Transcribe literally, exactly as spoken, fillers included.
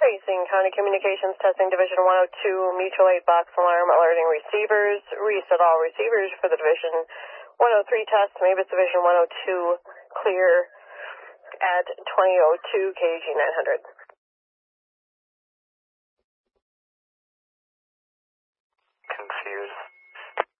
Racing County Communications Testing Division one oh two Mutual Aid Box Alarm alerting receivers. Reset all receivers for the Division one oh three test. Mavis Division one oh two clear at twenty oh two K G nine hundred. Confused.